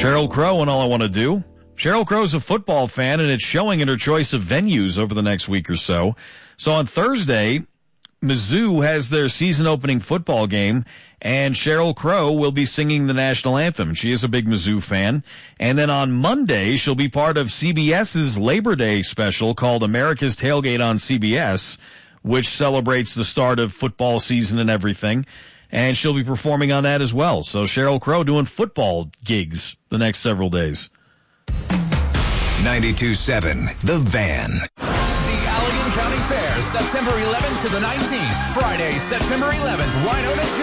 Sheryl Crow and All I Want to Do. Sheryl Crow's a football fan, and it's showing in her choice of venues over the next week or so. So on Thursday, Mizzou has their season-opening football game, and Sheryl Crow will be singing the national anthem. She is a big Mizzou fan. And then on Monday, she'll be part of CBS's Labor Day special called America's Tailgate on CBS, which celebrates the start of football season and everything. And she'll be performing on that as well. So Sheryl Crow doing football gigs the next several days. 92.7 The Van. The Allegan County Fair, September 11th to the 19th. Friday, September 11th, Winona